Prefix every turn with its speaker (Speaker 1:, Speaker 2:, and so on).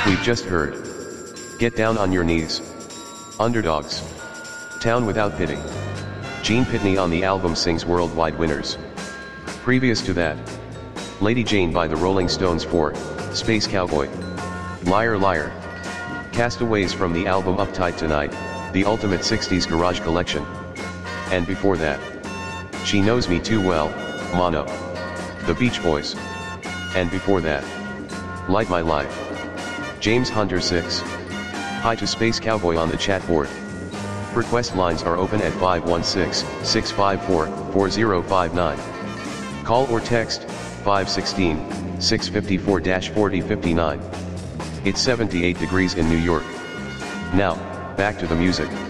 Speaker 1: We've just heard Get Down on Your Knees, Underdogs, Town Without Pity. Gene Pitney on the album sings Worldwide Winners. Previous to that, Lady Jane by the Rolling Stones for Space Cowboy. Liar Liar. Castaways from the album Uptight Tonight, the ultimate 60s garage collection. And before that, She Knows Me Too Well, Mono. The Beach Boys. And before that, Light My Life. James Hunter 6. Hi to Space Cowboy on the chat board. Request lines are open at 516-654-4059. Call or text 516-654-4059. It's 78 degrees in New York. Now, back to the music.